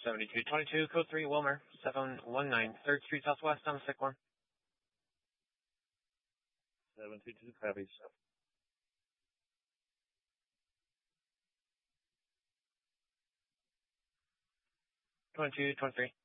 7222, code 3, Wilmer, 719 3rd Street Southwest, on the sick one. 722, copy. 2223.